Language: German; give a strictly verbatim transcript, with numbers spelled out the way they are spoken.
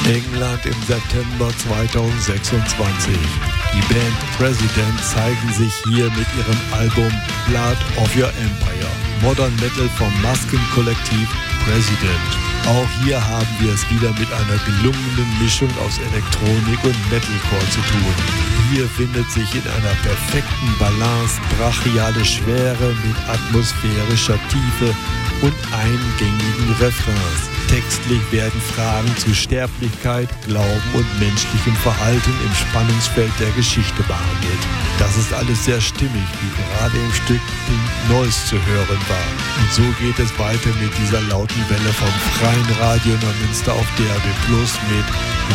England im September zweitausendsechsundzwanzig. Die Band President zeigen sich hier mit ihrem Album Blood of Your Empire. Modern Metal vom Maskenkollektiv President. Auch hier haben wir es wieder mit einer gelungenen Mischung aus Elektronik und Metalcore zu tun. Hier findet sich in einer perfekten Balance brachiale Schwere mit atmosphärischer Tiefe und eingängigen Refrains. Textlich werden Fragen zu Sterblichkeit, Glauben und menschlichem Verhalten im Spannungsfeld der Geschichte behandelt. Das ist alles sehr stimmig, wie gerade im Stück Pink Noise zu hören war. Und so geht es weiter mit dieser lauten Welle vom Freien Radio Neumünster auf D A B Plus mit